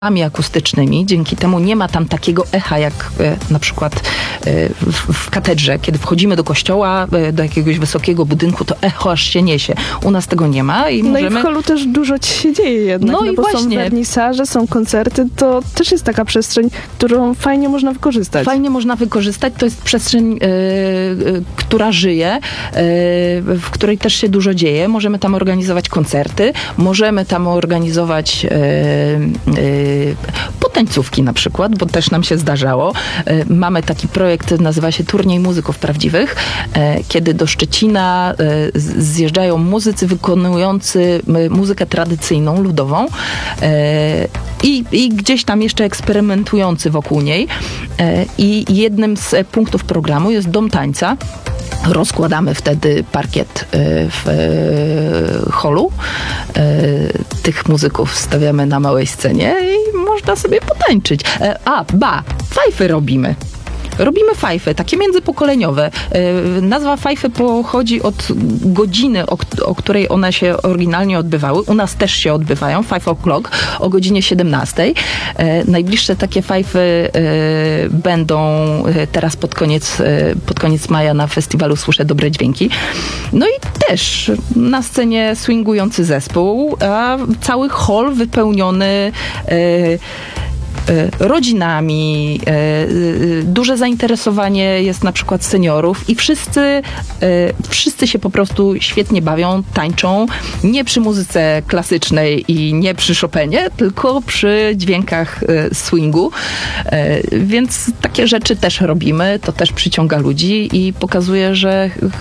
akustycznymi. Dzięki temu nie ma tam takiego echa, jak na przykład w katedrze. Kiedy wchodzimy do kościoła, do jakiegoś wysokiego budynku, to echo aż się niesie. U nas tego nie ma. I i w holu też dużo się dzieje jednak, i bo właśnie. są wernisaże, są koncerty, to też jest taka przestrzeń, którą fajnie można wykorzystać. Fajnie można wykorzystać. To jest przestrzeń, która żyje, w której też się dużo dzieje. Możemy tam organizować koncerty, możemy tam organizować potańcówki na przykład, bo też nam się zdarzało. Mamy taki projekt, nazywa się Turniej Muzyków Prawdziwych, kiedy do Szczecina zjeżdżają muzycy wykonujący muzykę tradycyjną, ludową i gdzieś tam jeszcze eksperymentujący wokół niej. I jednym z punktów programu jest Dom Tańca. Rozkładamy wtedy parkiet w holu. Tych muzyków stawiamy na małej scenie i można sobie potańczyć. Fajfy robimy. Robimy fajfy, takie międzypokoleniowe. Nazwa fajfy pochodzi od godziny, o której one się oryginalnie odbywały. U nas też się odbywają, 5 o'clock, o godzinie 17. Najbliższe takie fajfy będą teraz pod koniec maja na festiwalu Słyszę Dobre Dźwięki. No i też na scenie swingujący zespół, a cały hol wypełniony rodzinami, duże zainteresowanie jest na przykład seniorów i wszyscy się po prostu świetnie bawią, tańczą, nie przy muzyce klasycznej i nie przy Chopinie, tylko przy dźwiękach swingu, więc takie rzeczy też robimy, to też przyciąga ludzi i pokazuje, że